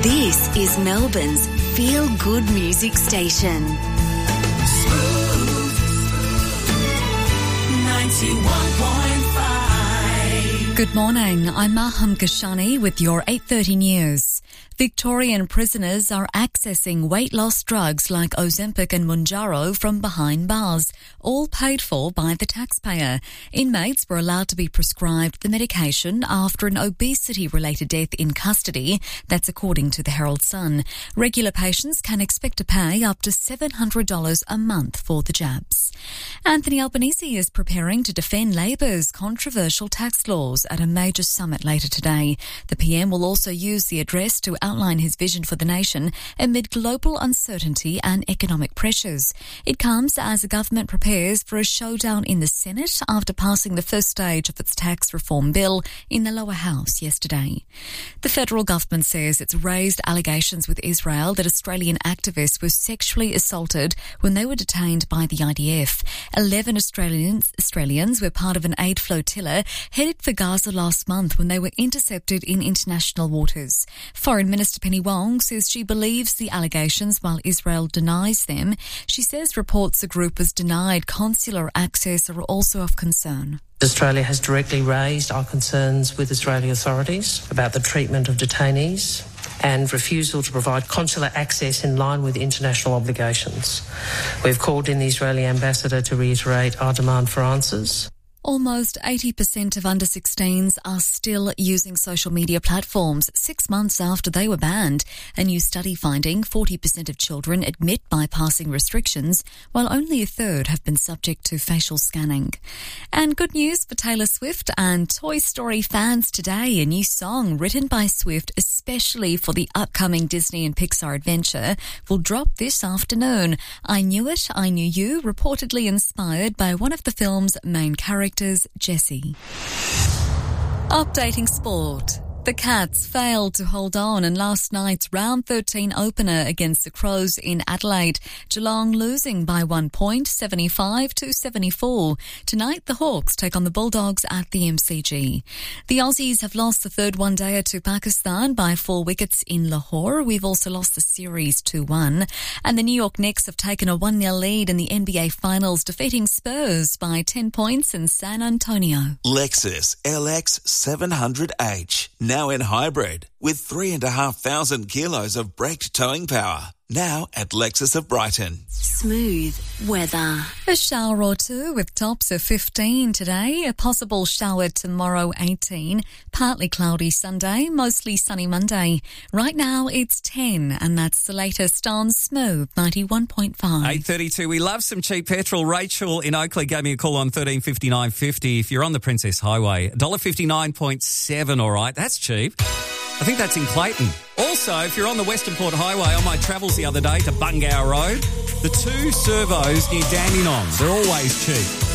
This is Melbourne's Feel Good Music Station. Smooth 91.5. Good morning, I'm Maham Kashani with your 8:30 news. Victorian prisoners are accessing weight loss drugs like Ozempic and Mounjaro from behind bars, all paid for by the taxpayer. Inmates were allowed to be prescribed the medication after an obesity-related death in custody. That's according to the Herald Sun. Regular patients can expect to pay up to $700 a month for the jabs. Anthony Albanese is preparing to defend Labor's controversial tax laws at a major summit later today. The PM will also use the address to outline his vision for the nation amid global uncertainty and economic pressures. It comes as the government prepares for a showdown in the Senate after passing the first stage of its tax reform bill in the lower house yesterday. The federal government says it's raised allegations with Israel that Australian activists were sexually assaulted when they were detained by the IDF. 11 Australians were part of an aid flotilla headed for Gaza last month when they were intercepted in international waters. Foreign Minister Penny Wong says she believes the allegations while Israel denies them. She says reports the group was denied consular access are also of concern. Australia has directly raised our concerns with Israeli authorities about the treatment of detainees and refusal to provide consular access in line with international obligations. We've called in the Israeli ambassador to reiterate our demand for answers. Almost 80% of under-16s are still using social media platforms 6 months after they were banned. A new study finding 40% of children admit bypassing restrictions, while only a third have been subject to facial scanning. And good news for Taylor Swift and Toy Story fans today. A new song written by Swift especially for the upcoming Disney and Pixar adventure will drop this afternoon. I Knew It, I Knew You, reportedly inspired by one of the film's main characters, Jessie. Updating sport. The Cats failed to hold on in last night's round 13 opener against the Crows in Adelaide. Geelong losing by 1 point, 75-74. Tonight, the Hawks take on the Bulldogs at the MCG. The Aussies have lost the third one-dayer to Pakistan by 4 wickets in Lahore. We've also lost the series 2-1. And the New York Knicks have taken a 1-0 lead in the NBA Finals, defeating Spurs by 10 points in San Antonio. Lexus LX 700H. Now in hybrid, with 3,500 kilos of braked towing power. Now at Lexus of Brighton. Smooth weather. A shower or two with tops of 15 today. A possible shower tomorrow, 18. Partly cloudy Sunday, mostly sunny Monday. Right now it's 10, and that's the latest on Smooth 91.5. 8:32. We love some cheap petrol. Rachel in Oakley gave me a call on 1359.50. If you're on the Princess Highway, $1.59.7, all right. That's cheap. I think that's in Clayton. Also, if you're on the Western Port Highway, on my travels the other day to Bungow Road, the 2 servos near Dandenong, they're always cheap.